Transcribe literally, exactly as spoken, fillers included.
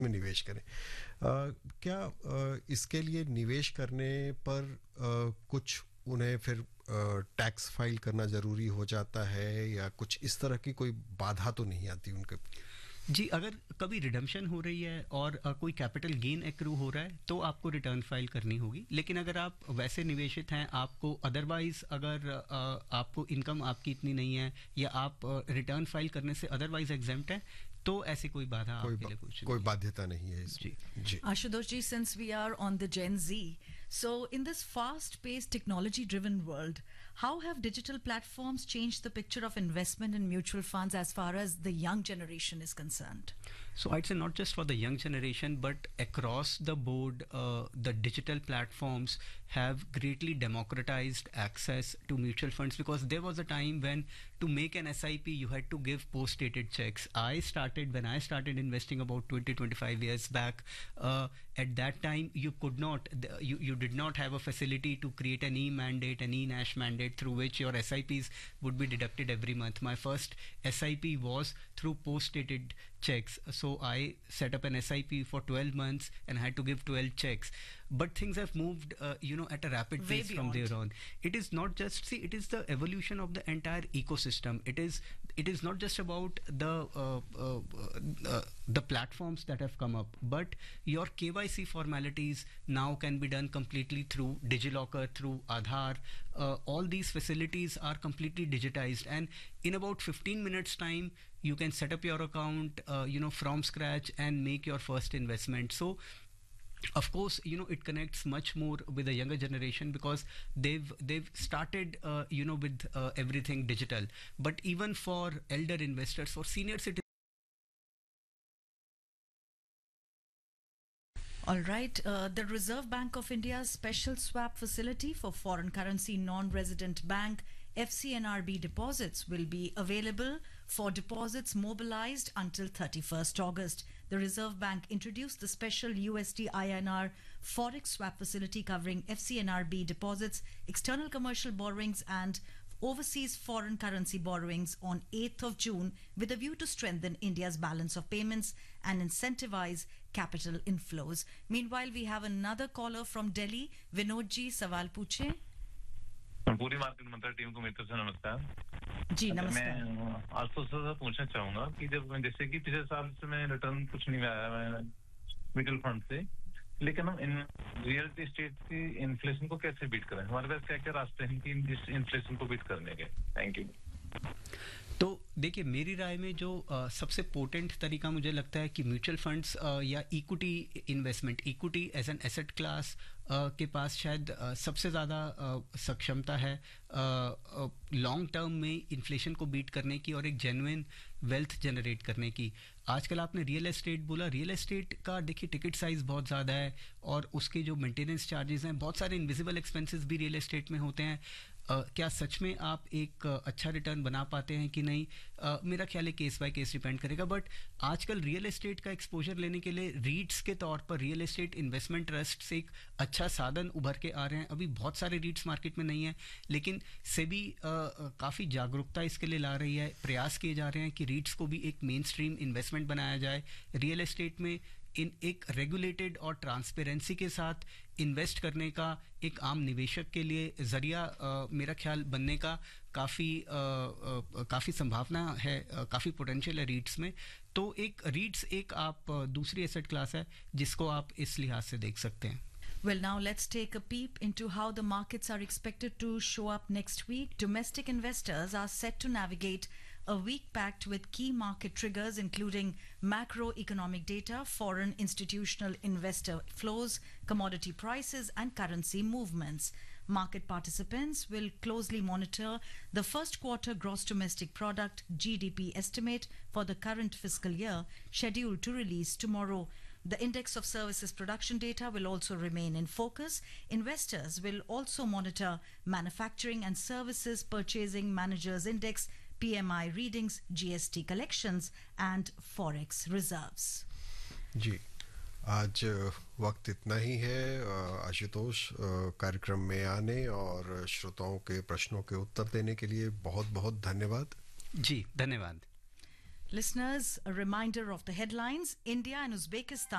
में निवेश करें। अ, क्या अ, इसके लिए निवेश करने पर अ, कुछ उन्हें फिर अ, टैक्स फाइल करना ज़रूरी हो जाता है या कुछ इस तरह की कोई बाधा तो नहीं आती उनके? जी, अगर कभी रिडम्पशन हो रही है और अ, कोई कैपिटल गेन एक्रू हो रहा है तो आपको रिटर्न फाइल करनी होगी। लेकिन अगर आप वैसे निवेशित हैं, आपको अदरवाइज अगर अ, आपको इनकम आपकी इतनी नहीं है या आप रिटर्न फाइल करने से अदरवाइज एग्जेम्प्ट हैं, तो ऐसी कोई बाधा कोई आपके बा, लिए कुछ कोई नहीं है। बाध्यता नहीं है इसमें। जी। जी। Ashutosh ji, since we are on the Gen Z, so in this fast-paced, technology-driven world, how have digital platforms changed the picture of investment in mutual funds as far as the young generation is concerned? So I'd say not just for the young generation, but across the board, uh, the digital platforms have greatly democratized access to mutual funds, because there was a time when to make an S I P you had to give post-dated checks. I started when I started investing about twenty twenty-five years back. Uh, at that time, you could not, you, you did not have a facility to create an e-mandate, an e-Nash mandate through which your S I Ps would be deducted every month. My first S I P was through post-dated checks. So I set up an S I P for twelve months and had to give twelve checks. But things have moved, uh, you know, at a rapid Way pace from beyond. there on. It is not just, see, it is the evolution of the entire ecosystem. It is, it is not just about the uh, uh, uh, the platforms that have come up, but your K Y C formalities now can be done completely through DigiLocker, through Aadhaar. Uh, all these facilities are completely digitized, and in about fifteen minutes time, you can set up your account, uh, you know, from scratch and make your first investment. So of course, you know, it connects much more with the younger generation because they've they've started uh, you know, with uh, everything digital. But even for elder investors, for senior citizens, All right. Uh, the Reserve Bank of India's special swap facility for foreign currency non-resident bank F C N R B deposits will be available for deposits mobilized until thirty-first August. The Reserve Bank introduced the special U S D I N R forex swap facility covering F C N R B deposits, external commercial borrowings and overseas foreign currency borrowings on eighth of June with a view to strengthen India's balance of payments and incentivize capital inflows. Meanwhile, we have another caller from Delhi. Vinod ji, sawal पूछे. पूरी market मंत्रा team को मेरी तरफ से नमस्कार जी अच्छा, नमस्कार. मैं आशुतोष से पूछना चाहूंगा कि जब जैसे कि पिछले साल से मैं रिटर्न कुछ नहीं आया मैं म्यूचुअल फंड से, लेकिन हम इन रियल एस्टेट की इन्फ्लेशन को कैसे बीट करें? हमारे पास क्या क्या रास्ते हैं कि इस इन्फ्लेशन को बीट करने के? Thank you. तो देखिए, मेरी राय में जो आ, सबसे पोटेंट तरीका मुझे लगता है कि म्यूचुअल फंड्स या equity investment, equity as an asset class के पास शायद आ, सबसे ज़्यादा सक्षमता है लॉन्ग टर्म में इन्फ्लेशन को बीट करने की और एक जेन्युइन वेल्थ जनरेट करने की. आजकल आपने रियल एस्टेट बोला, रियल एस्टेट का देखिए टिकट साइज़ बहुत ज़्यादा है और उसके जो मेंटेनेंस चार्जेस हैं, बहुत सारे इनविजिबल एक्सपेंसेस भी रियल एस्टेट में होते हैं. Uh, क्या सच में आप एक uh, अच्छा रिटर्न बना पाते हैं कि नहीं, uh, मेरा ख्याल है केस बाय केस डिपेंड करेगा. बट आजकल रियल एस्टेट का एक्सपोजर लेने के लिए रीट्स के तौर पर रियल एस्टेट इन्वेस्टमेंट ट्रस्ट से एक अच्छा साधन उभर के आ रहे हैं. अभी बहुत सारे रीट्स मार्केट में नहीं है, लेकिन सेबी uh, काफ़ी जागरूकता इसके लिए ला रही है. प्रयास किए जा रहे हैं कि रीट्स को भी एक मेन स्ट्रीम इन्वेस्टमेंट बनाया जाए. रियल एस्टेट में इन एक रेगुलेटेड और ट्रांसपेरेंसी के साथ इन्वेस्ट करने का एक आम निवेशक के लिए जरिया आ, मेरा ख्याल बनने का काफ़ी काफ़ी संभावना है, काफ़ी पोटेंशियल है रीट्स में. तो एक रीट्स एक आप दूसरी एसेट क्लास है जिसको आप इस लिहाज से देख सकते हैं. Well, now let's take a peep into how the markets are expected to show up next week. Domestic investors are set to navigate a week packed with key market triggers, including macroeconomic data, foreign institutional investor flows, commodity prices, and currency movements. Market participants will closely monitor the first quarter gross domestic product G D P estimate for the current fiscal year, scheduled to release tomorrow. The index of services production data will also remain in focus. Investors will also monitor manufacturing and services purchasing managers index, P M I readings, G S T collections and forex reserves. जी, आज वक्त इतना ही है. आशुतोष, कार्यक्रम में आने और श्रोताओं के प्रश्नों के उत्तर देने के लिए बहुत बहुत धन्यवाद. जी धन्यवाद. Listeners, a reminder of the headlines. India and Uzbekistan